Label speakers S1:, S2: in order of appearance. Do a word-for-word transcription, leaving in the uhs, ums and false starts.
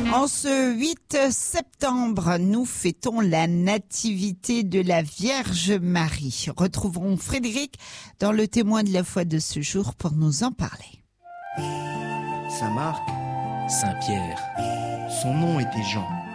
S1: En ce huit septembre, nous fêtons la nativité de la Vierge Marie. Retrouvons Frédéric dans le témoin de la foi de ce jour pour nous en parler.
S2: Saint Marc,
S3: Saint Pierre,
S2: son nom était Jean.